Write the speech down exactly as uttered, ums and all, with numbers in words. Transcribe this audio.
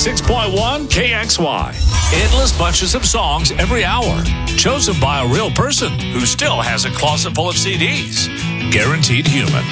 ninety-six point one K X Y. Endless bunches of songs every hour, chosen by a real person who still has a closet full of C Ds. Guaranteed Human.